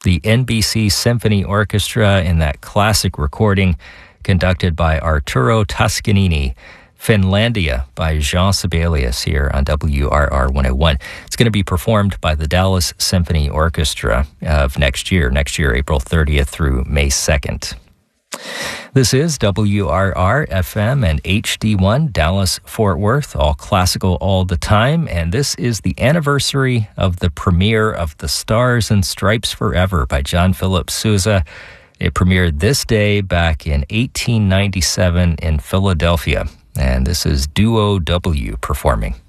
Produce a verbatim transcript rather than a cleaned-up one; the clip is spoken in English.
the N B C Symphony Orchestra in that classic recording conducted by Arturo Toscanini. Finlandia by Jean Sibelius here on W R R one oh one. It's going to be performed by the Dallas Symphony Orchestra of next year, next year, April thirtieth through May second. This is W R R F M and H D one, Dallas, Fort Worth, all classical all the time. And this is the anniversary of the premiere of The Stars and Stripes Forever by John Philip Sousa. It premiered this day back in eighteen ninety-seven in Philadelphia. And this is Duo W performing.